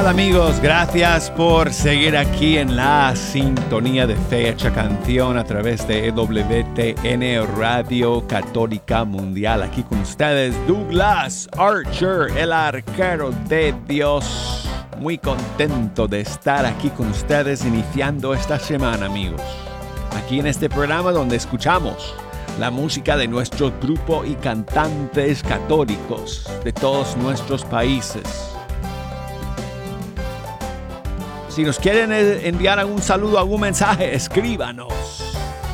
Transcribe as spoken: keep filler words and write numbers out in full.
Hola amigos, gracias por seguir aquí en la sintonía de Fecha Canción a través de E W T N Radio Católica Mundial. Aquí con ustedes Douglas Archer, el arquero de Dios. Muy contento de estar aquí con ustedes iniciando esta semana, amigos. Aquí en este programa donde escuchamos la música de nuestro grupo y cantantes católicos de todos nuestros países. Si nos quieren enviar algún saludo, algún mensaje, escríbanos